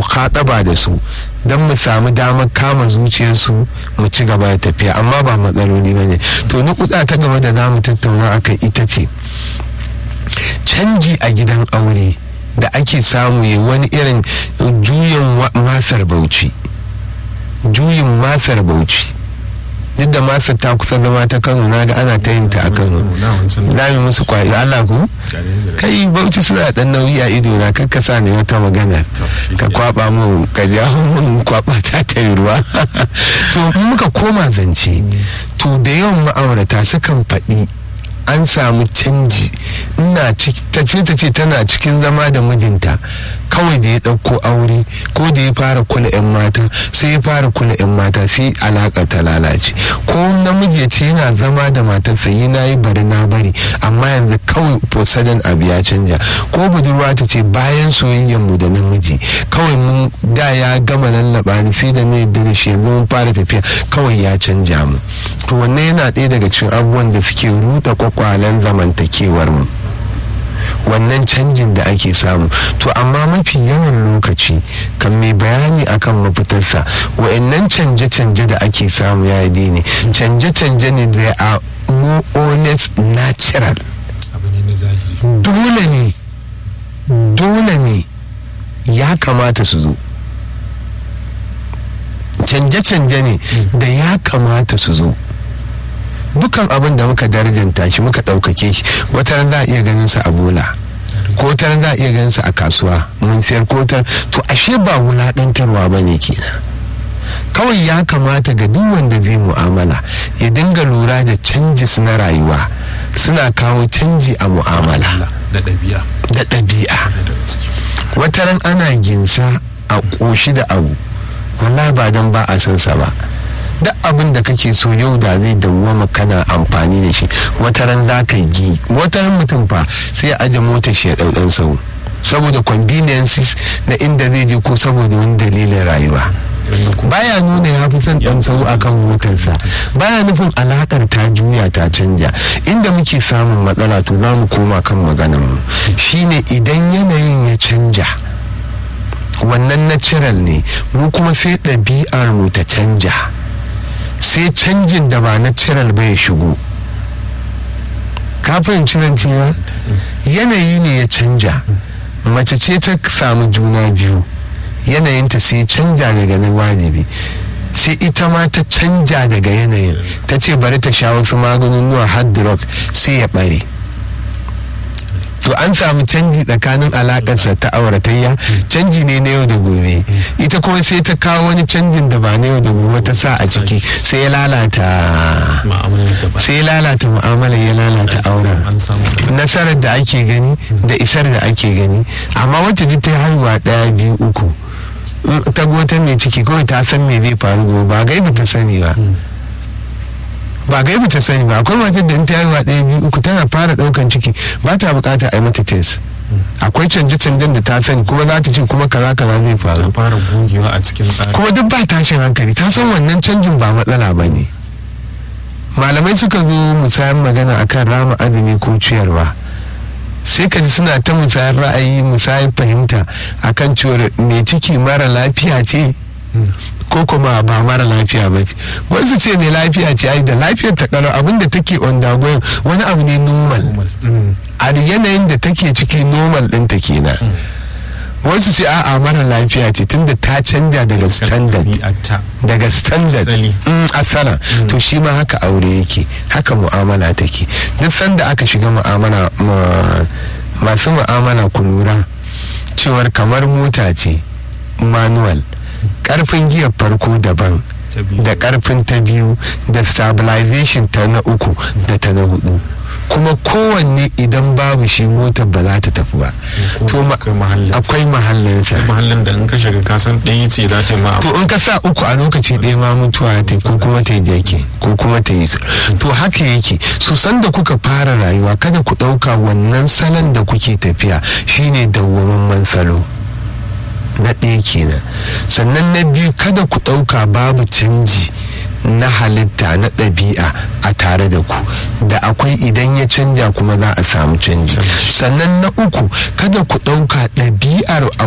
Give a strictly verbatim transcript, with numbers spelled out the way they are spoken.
mukhataba da su don mu samu damar kama zuciyarsu mu ci gaba da tafiya, amma ba matsaloli ba ne. to nukuda ta gaba da za mu tattauna akai ita ce canji a gidan aure da ake samu ya wani irin juyin masar bauchi juyin masar bauchi duk da masar ta kusa zama ta Kano, na ga ana ta yin ta a Kano. Lami musu kwayo Allah ku kai bauchi suna dan nauyi a ido na kakka sa ne wata magana ka kwaba mu ka ja mun kwaba ta ta ruwa. To muka koma zance, to da yawan ma'aurata sukan faɗi an samu canji. Ina ta ce ta ce tana cikin zama da mijinta kawai da ya ɗauko aure ko da ya fara kula 'yan mata sai ya fara kula 'yan mata sai alaƙa ta lalace. Ko namiji ya ce yana zama da matarsa yi na yi bari na bari amma yanzu kawai fosadan abu ya canja. Ko budurwa ta ce bayan soyayyar mu da namiji kawai mun da ya gama lallaba ni sai da ne da shi yanzu mun fara tafiya kawai ya canja mu. To wannan yana ɗaya daga cikin abubuwan da suke ruta kwakwalen zamantakewar mu, wannan canjin da ake samu. To amma mafi yawan lokaci kan mai bayani akan mafitarsa wa'annan canje-canje da ake samu ya yi ne canje-canje ne da a more or less natural. Dole ne dole ne ya kamata su zo, canje-canje ne da ya kamata su zo. Dukan abin da muka darajanta shi muka ɗaukake shi wata ran za a iya ganin sa a bola ko wata ran za a iya ganin sa a kasuwa mun sayar ko ta to ashe ba wulaɗantarwa ba ne kenan. Kawai ya kamata ga duk wanda zai mu'amala ya dinga lura da canjis na rayuwa suna kawo canji a mu'amala da ɗabi'a da ɗabi'a. Wata ran ana ginsa a ƙoshi da abu wallahi ba dan ba a san sa ba. Duk abin da kake so yau da zai dawwama kana amfani da shi wata ran za ka yi wata ran mutum fa sai ya aje motar shi ya ɗau ɗan sau saboda conveniences na inda zai je ko saboda wani dalilin rayuwa. Baya nuna ya fi son ɗan sau akan motarsa, baya nufin alaƙar ta juya ta canja. Inda muke samun matsala to za mu koma kan maganar mu shine idan yanayin ya canja wannan natural ne, mu kuma sai ɗabi'ar mu ta canja, sai canjin da ba natural ba ya shigo. Ka fahimci nan cewa yanayi ne ya canja. Mace ce ta samu juna biyu yanayinta sai canja daga na wajibi sai ita ma ta canja daga yanayin ta ce bari ta sha wasu maganunuwa hard rock sai ya bare. To an samu canji tsakanin alakarsa ta auratayya, canji ne na yau da gobe. Ita kuma sai ta kawo wani canjin da ba na yau da gobe ta sa a ciki sai ya lalata sai ya lalata mu'amala ya lalata auren. Nasarar da ake gani da isar da ake gani, amma wata ta haihuwa ɗaya biyu uku ta gota mai ciki kawai ta san me zai faru gobe ba gaiba ta sani ba ba gaibu ta sani ba. Akwai matar da in ta haihuwa ɗaya biyu uku tana fara ɗaukan ciki ba ta bukata a yi mata test. Akwai canje-canjen da ta sani kuma za ta ce kuma kaza kaza zai faru, fara gogewa a cikin tsari kuma duk ba tashin hankali, ta san wannan canjin ba matsala ba ne. Malamai suka zo musayan magana akan rama azumi ko ciyarwa sai ka ji suna ta musayar ra'ayi musayar fahimta akan cewar mai ciki mara lafiya ce ko kuma ba mara lafiya ba ce. Wasu ce mai lafiya ce ai da lafiyar ta kalau abinda take undergoing wani abu ne normal a yanayin da take ciki normal ɗinta kenan. Wasu ce a'a mara lafiya ce tunda ta canja daga standard daga standard asala. To shi ma haka aure yake, haka mu'amala take. Duk sanda aka shiga mu'amala masu mu'amala ku lura cewar kamar mota ce manual, karfin giyar farko daban da karfin ta biyu da stabilization ta na uku da ta na hudu, kuma kowanne idan babu shi motar ba za ta tafi ba. To akwai mahallinsa, mahallin da in ka shiga kasan ɗaya ce za ta ma. To in ka sa uku a lokaci ɗaya ma mutuwa ta ko kuma ta yi jake ko kuma ta yi. To haka yake su san da kuka fara rayuwa kada ku ɗauka wannan salon da kuke tafiya shine dawwamamman salo. Na ɗaya kenan. Sannan na biyu kada ku ɗauka babu canji na halitta na ɗabi'a a tare da ku, da akwai idan ya canja kuma za a samu canji. Sannan na uku kada ku ɗauka ɗabi'ar